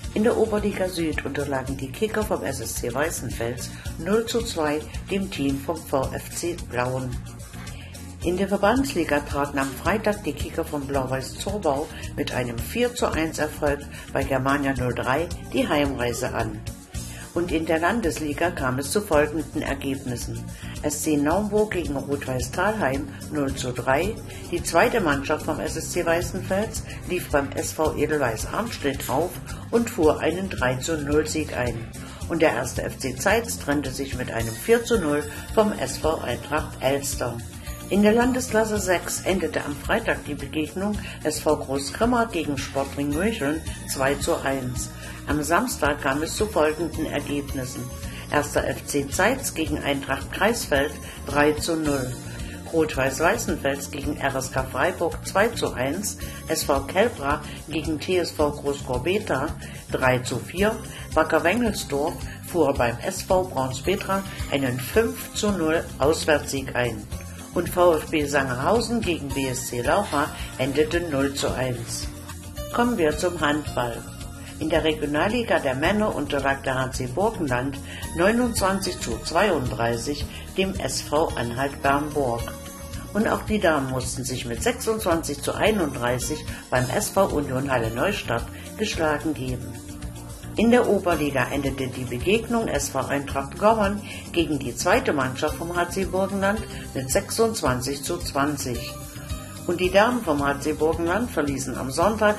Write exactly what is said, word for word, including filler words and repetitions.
In der Oberliga Süd unterlagen die Kicker vom S S C Weißenfels null zu zwei dem Team vom VfC Blauen. In der Verbandsliga traten am Freitag die Kicker von Blau-Weiß Zorbau mit einem vier zu eins Erfolg bei Germania null drei die Heimreise an. Und in der Landesliga kam es zu folgenden Ergebnissen: S C Naumburg gegen Rot-Weiß Thalheim null zu drei, die zweite Mannschaft vom S S C Weißenfels lief beim S V Edelweiss Armstedt auf und fuhr einen drei zu null Sieg ein. Und der erste F C Zeitz trennte sich mit einem vier zu null vom S V Eintracht Elster. In der Landesklasse sechs endete am Freitag die Begegnung S V Großgrimma gegen Sportring Möcheln zwei zu eins. Am Samstag kam es zu folgenden Ergebnissen: erster F C Zeitz gegen Eintracht Kreisfeld drei zu null, Rot-Weiß Weißenfels gegen R S K Freiburg zwei zu eins, S V Kelbra gegen T S V Großgorbeta drei zu vier, Wacker Wengelsdorf fuhr beim S V Braunspetra einen fünf zu null Auswärtssieg ein. Und VfB Sangerhausen gegen B S C Laucha endete null zu eins. Kommen wir zum Handball. In der Regionalliga der Männer unterlag der H C Burgenland neunundzwanzig zu zweiunddreißig dem S V Anhalt Bernburg. Und auch die Damen mussten sich mit sechsundzwanzig zu einunddreißig beim S V Union Halle Neustadt geschlagen geben. In der Oberliga endete die Begegnung S V Eintracht Gommern gegen die zweite Mannschaft vom H C Burgenland mit sechsundzwanzig zu zwanzig. Und die Damen vom H C Burgenland verließen am Sonntag